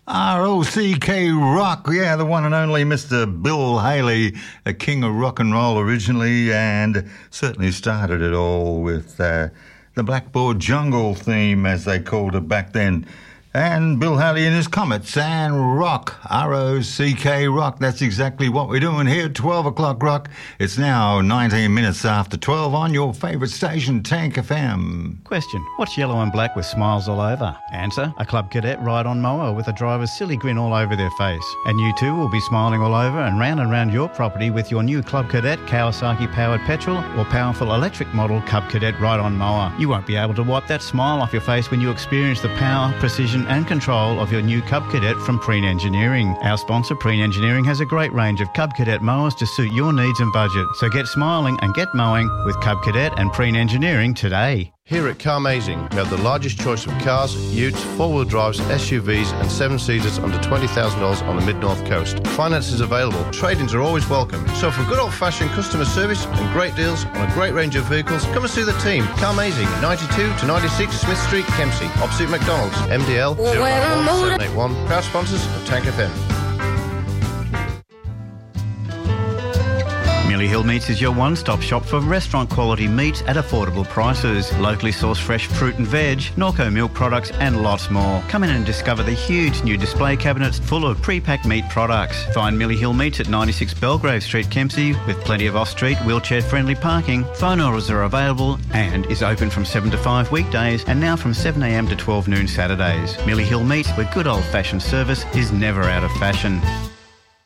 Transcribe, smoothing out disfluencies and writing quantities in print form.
R-O-C-K Rock, yeah, the one and only Mr. Bill Haley, a king of rock and roll originally, and certainly started it all with the Blackboard Jungle theme, as they called it back then. And Bill Haley and his Comets and Rock, R-O-C-K Rock. That's exactly what we're doing here at 12 o'clock Rock. It's now 19 minutes after 12 on your favourite station, Tank FM. Question: what's yellow and black with smiles all over? Answer: a Club Cadet ride-on mower with a driver's silly grin all over their face. And you too will be smiling all over and round your property with your new Club Cadet Kawasaki-powered petrol or powerful electric model Club Cadet ride-on mower. You won't be able to wipe that smile off your face when you experience the power, precision and control of your new Cub Cadet from Preen Engineering. Our sponsor, Preen Engineering, has a great range of Cub Cadet mowers to suit your needs and budget. So get smiling and get mowing with Cub Cadet and Preen Engineering today. Here at Carmazing, we have the largest choice of cars, utes, four-wheel drives, SUVs and seven-seaters under $20,000 on the Mid-North Coast. Finance is available. Trade-ins are always welcome. So for good old-fashioned customer service and great deals on a great range of vehicles, come and see the team. Carmazing, 92 to 96 Smith Street, Kempsey, opposite McDonald's. MDL 091781. Proud sponsors of Tank FM. Millie Hill Meats is your one-stop shop for restaurant-quality meats at affordable prices. Locally sourced fresh fruit and veg, Norco milk products and lots more. Come in and discover the huge new display cabinets full of pre-packed meat products. Find Millie Hill Meats at 96 Belgrave Street, Kempsey, with plenty of off-street, wheelchair-friendly parking. Phone orders are available and is open from 7 to 5 weekdays and now from 7am to 12 noon Saturdays. Millie Hill Meats, where good old-fashioned service is never out of fashion.